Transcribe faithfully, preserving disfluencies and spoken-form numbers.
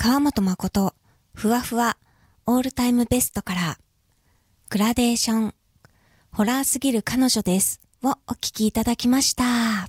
川本誠、ふわふわ、オールタイムベストから、グラデーション、ホラーすぎる彼女ですをお聞きいただきました。